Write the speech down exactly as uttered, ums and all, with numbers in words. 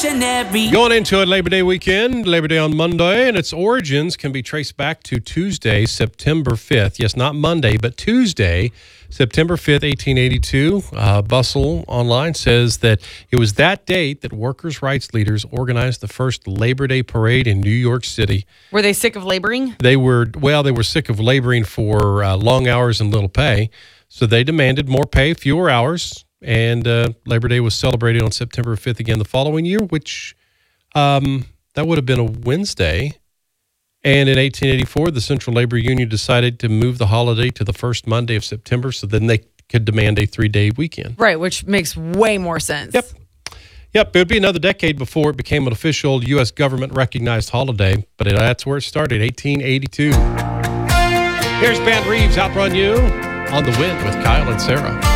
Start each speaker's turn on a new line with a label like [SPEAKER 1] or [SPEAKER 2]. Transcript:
[SPEAKER 1] revolutionary.
[SPEAKER 2] Going into a Labor Day weekend, Labor Day on Monday, and its origins can be traced back to Tuesday, September fifth. Yes, not Monday, but Tuesday, September fifth, eighteen eighty-two. Uh, Bustle Online says that it was that date that workers' rights leaders organized the first Labor Day parade in New York City.
[SPEAKER 3] Were they sick of laboring?
[SPEAKER 2] They were, well, they were sick of laboring for uh, long hours and little pay, so they demanded more pay, fewer hours, and uh, Labor Day was celebrated on September fifth again the following year, which um, that would have been a Wednesday. And in eighteen eighty-four, the Central Labor Union decided to move the holiday to the first Monday of September so then they could demand a three-day weekend.
[SPEAKER 3] Right, which makes way more sense.
[SPEAKER 2] Yep. Yep, it would be another decade before it became an official U S government-recognized holiday, but it, that's where it started, eighteen eighty-two. Here's Ben Reeves, Outrun You, on the Wind with Kyle and Sarah.